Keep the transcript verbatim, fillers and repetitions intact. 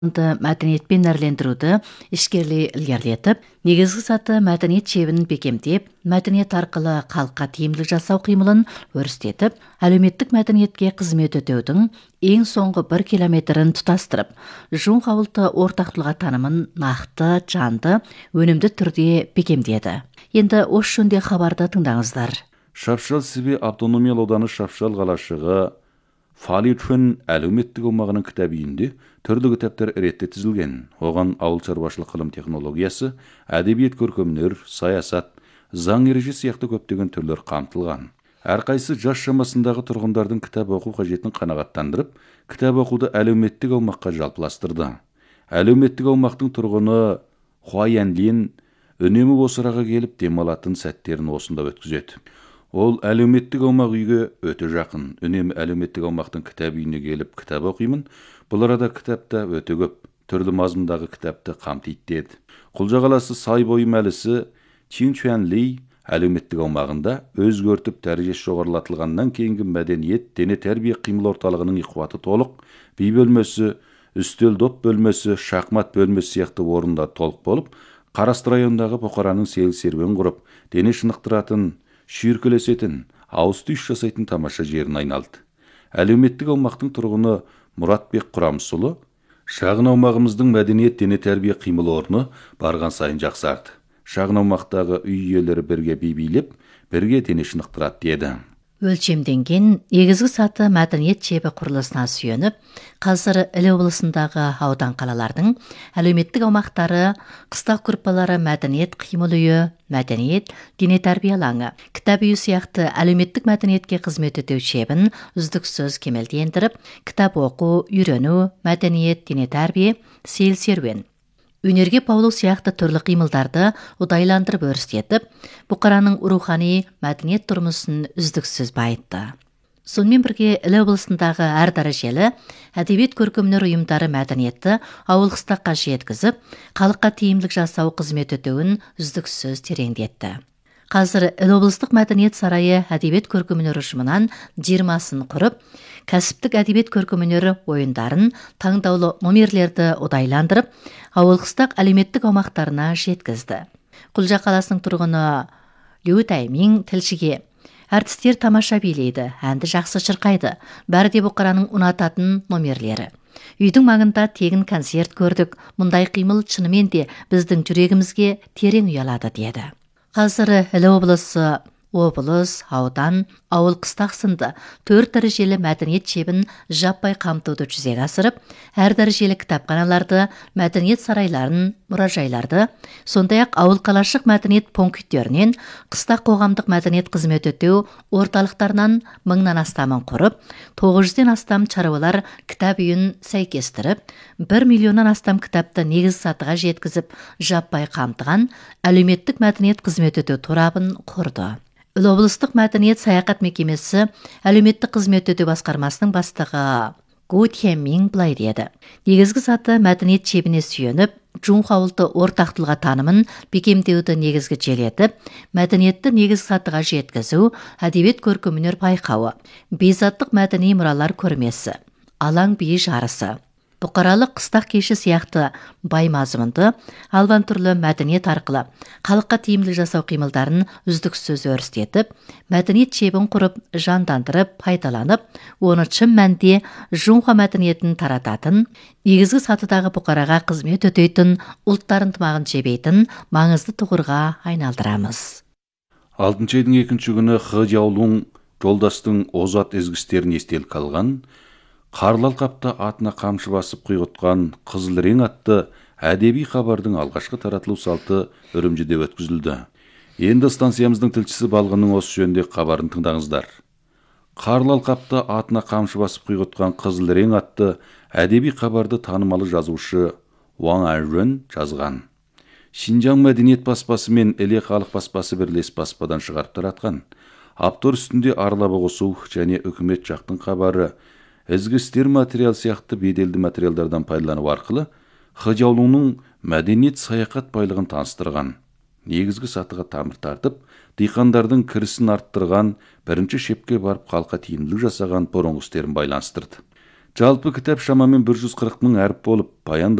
мәдениетпен әрлендіруді ішкерлей ілгерілетіп, негізгі саты мәдениет шебін бекемдеп, мәдениет арқылы халыққа тиімділік жасау қимылын өрістетіп, әлеуметтік мәдениетке қызмет өтеудің ең соңғы бір километрін тұтастырып, жун қауылты ортақтылға танымын нақты, жанды, өнімді түрде бекемдеді. Енді осы жөнде хабарды тыңдаңыздар. Шапшал себе автономия ауданы Шапшал қалашығы фаалиетшін әлеуметтік аумағының кітап үйінде түрлі кітаптар ретте тізілген. Оған ауыл шаруашылық ғылым технологиясы, әдебиет көркемөнер, саясат, заң ереже сияқты көптеген түрлер қамтылған. Әрқайсы жас шамасындағы тұрғындардың кітап оқу қажетін қанағаттандырып, кітап оқуды әлеуметтік аумаққа жалпыластырды. Әлеуметтік аумақтың тұрғыны Хуаянлин үнемі осыраға келіп демалатын сәттерін осында өткізеді. Ол әлеуметтік аумақ үйге өте жақын. Үнемі әлеуметтік аумақтың кітап үйіне келіп кітап оқимын. Бұл арада кітапта өте көп, түрлі мазмұндағы кітапты қамтиды деді. Құлжа қаласы сай бойы мәлісі Чинчуанли әлеуметтік аумағында өзгертіп дәрежесі жоғарылатылғаннан кейінгі мәдениет, дене тәрбие қимыл орталығының иқуаты толық, би бөлмесі, үстел доп бөлмесі, шахмат бөлмесі сияқты орындар толық болып, Қарасты районындағы бұқараның сейіл серуен құрып, дене шынықтыратын, шүйіркелесетін, ауыз түйіс жасайтын тамаша жерін айналды. Әлеуметтік аумақтың тұрғыны Мұратбек Құрамысұлы, шағын аумағымыздың мәдениет, дене тәрбие қимыл орны барған сайын жақсарды. Шағын аумақтағы үй иелері бірге би билеп, бірге дене шынықтырады деді. Өлшемденген негізгі саты мәдениет шебі құрылысына сүйеніп, қазір Іле облысындағы аудан қалалардың әлеуметтік аумақтары, қыстақ группалары мәдениет қимыл үйі, мәдениет, дене тәрбие алаңы, кітап үйі сияқты әлеуметтік мәдениетке қызмет ету шебін үздіксіз кемелдендіріп, кітап оқу, үйрену, мәдениет, дене тәрбие, сейіл серуен, өнерге баулу сияқты түрлі қимылдарды ұдайландырып өрістетіп, бұқараның рухани мәдениет тұрмысын үздіксіз байытты. Сонымен бірге Іле облысындағы әр дәрежелі әдебиет көркемөнер ұйымдары мәдениетті ауыл қыстаққа жеткізіп, халыққа тиімділік жасау қызмет өтеуін үздіксіз тереңдетті. Қазір Іле облыстық мәдениет сарайы әдебиет көркемөнер ұжымынан жиырмасын құрып, кәсіптік әдебиет көркемөнер ойындарын, таңдаулы номерлерді ұдайландырып, ауыл қыстақ әлеуметтік аумақтарына жеткізді. Құлжа қаласының тұрғыны Лю Таймин тілшіге: әртістер тамаша билейді, әнді жақсы шырқайды, бәрі де бұқараның ұнататын номерлері. Үйдің маңында тегін концерт көрдік, мұндай қимыл шынымен де біздің жүрегімізге терең ұялады деді. Қазір Іле облысы, облыс, аудан, ауыл қыстақ сынды төрт дәрежелі мәдениет шебін жаппай қамтуды жүзеге асырып, әр дәрежелі кітапханаларды, мәдениет сарайларын, мұражайларды, сондай-ақ ауыл қалашық мәдениет пункттерінен қыстақ қоғамдық мәдениет қызмет өтеу орталықтарынан мыңнан астамын құрып, тоғыз жүзден астам шаруалар кітап үйін сәйкестіріп, бір миллионнан астам кітапты негіз сатыға жеткізіп, жаппай қамтыған әлеуметтік мәдениет қызмет өтеу торабын құрды. Іле облыстық мәдениет саяхат мекемесі әлеуметтік қызмет өтеу басқармасының бастығы Гу Тянмин былай деді: негізгі саты мәдениет шебіне сүйеніп, жун қауылты ортақтылға танымын бекемдеуді негізгі желетіп, мәдениетті негізгі сатыға жеткізу, әдебиет көркемөнер байқауы, бейзаттық мәдени мұралар көрмесі, алаң би жарысы, бұқаралық қыстақ кеші сияқты бай мазмұнды, алуан түрлі мәдениет арқылы халыққа тиімділік жасау қимылдарын үздіксіз өрістетіп, мәдениет шебін құрып, жандандырып, пайдаланып, оны шын мәнде жунға мәдениетін тарататын, негізгі сатыдағы бұқараға қызмет өтейтін, ұлттар ынтымағын жебейтін маңызды тұғырға айналдырамыз. Алтыншы айдың екінші күні Хыжаулың жолдастың озат езгістерін естелік қалған, Қарлы алқапта атына қамшы басып құйғытқан Қызыл рең атты әдеби хабардың алғашқы таратылу салты Үрімжіде өткізілді. Енді станциямыздың тілшісі Балғынның осы жөнінде хабарын тыңдаңыздар. Қарлы алқапта атына қамшы басып құйғытқан Қызыл рең атты әдеби хабарды танымалы жазушы Уаң Айжөн жазған. Шинжаң мәдениет баспасы мен Іле халық баспасы бірлес баспадан шығарып таратқан. Автор үстінде арлабы қосу және үкімет жақтың хабары, ізгі істер материал сияқты беделді материалдардан пайдалану арқылы Хыжаулыңның мәдениет саяхат байлығын таныстырған. Негізгі сатыға тамыр тартып, диқандардың кірісін арттырған, бірінші шепке барып халыққа тиімділік жасаған бұрынғы істерін байланыстырды. Жалпы кітап шамамен bir жүз қырық мың әріп болып, баяндама